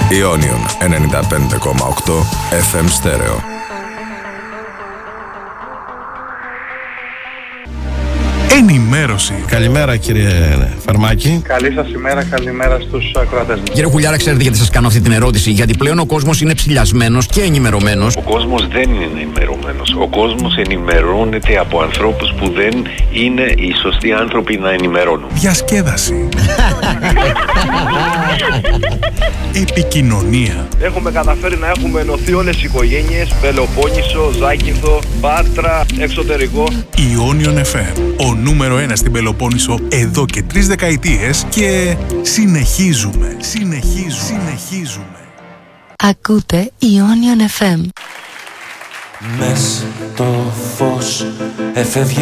Ionion 95,8 FM στέρεο. Ενημέρωση. Καλημέρα κύριε Φαρμάκη. Καλή σας ημέρα, καλημέρα στους ακροατές μας. Κύριε Χουλιάρα, ξέρετε γιατί σας κάνω αυτή την ερώτηση? Γιατί πλέον ο κόσμος είναι ψηλιασμένος και ενημερωμένος. Ο κόσμος δεν είναι ενημερωμένος. Ο κόσμος ενημερώνεται από ανθρώπους που δεν είναι οι σωστοί άνθρωποι να ενημερώνουν. Διασκέδαση. Επικοινωνία. Έχουμε καταφέρει να έχουμε ενωθεί όλες οι οικογένειες. Πελοπόννησο, Ζάκυνθο, Πάτρα, εξωτερικό. Ionion FM, ο νούμερο 1 στην Πελοπόννησο εδώ και 3 δεκαετίες και συνεχίζουμε. Ακούτε Ionion FM. Μες το φως εφεύγει